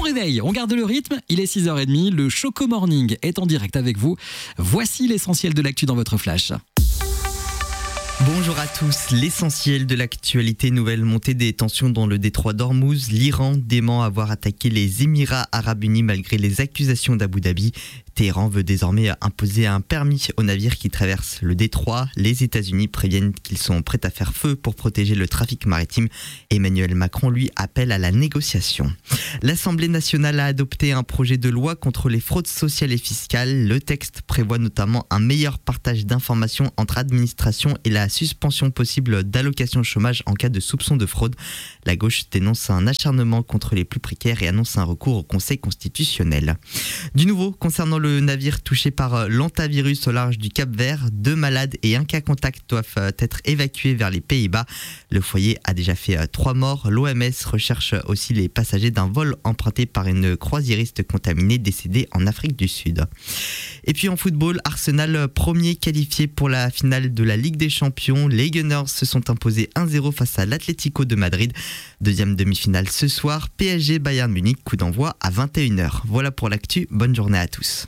réveil, on garde le rythme, il est 6h30, le Choco Morning est en direct avec vous. Voici l'essentiel de l'actu dans votre flash. Bonjour à tous, l'essentiel de l'actualité, nouvelle montée des tensions dans le détroit d'Ormuz. L'Iran dément avoir attaqué les Émirats Arabes Unis malgré les accusations d'Abu Dhabi. Téhéran veut désormais imposer un permis aux navires qui traversent le détroit. Les États-Unis préviennent qu'ils sont prêts à faire feu pour protéger le trafic maritime. Emmanuel Macron, lui, appelle à la négociation. L'Assemblée nationale a adopté un projet de loi contre les fraudes sociales et fiscales. Le texte prévoit notamment un meilleur partage d'informations entre administration et la suspension possible d'allocations chômage en cas de soupçon de fraude. La gauche dénonce un acharnement contre les plus précaires et annonce un recours au Conseil constitutionnel. Du nouveau, concernant le navire touché par l'hantavirus au large du Cap-Vert, 2 malades et 1 cas contact doivent être évacués vers les Pays-Bas. Le foyer a déjà fait 3 morts. L'OMS recherche aussi les passagers d'un vol emprunté par une croisiériste contaminée décédée en Afrique du Sud. Et puis en football, Arsenal premier qualifié pour la finale de la Ligue des Champions. Les Gunners se sont imposés 1-0 face à l'Atlético de Madrid. Deuxième demi-finale ce soir, PSG Bayern Munich, coup d'envoi à 21h. Voilà pour l'actu, bonne journée à tous.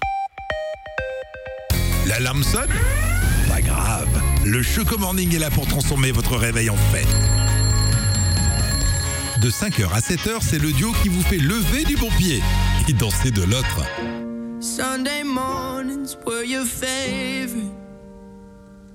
L'alarme sonne ? Pas grave, le Choco Morning est là pour transformer votre réveil en fête. De 5h à 7h, c'est le duo qui vous fait lever du bon pied et danser de l'autre. Sunday mornings were your favorite.